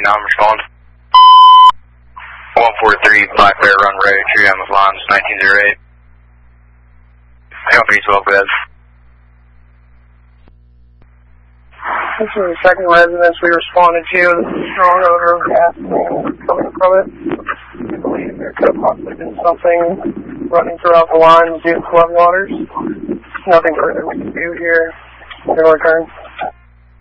now I'm responding. 143 Black Bear Run Road, True Amazon Lines, 1908. Company 12 beds. This is the second residence we responded to. This is a strong odor of gas coming from it. We believe there could have possibly been something running throughout the line due to flood waters. Nothing further we can do here. In return.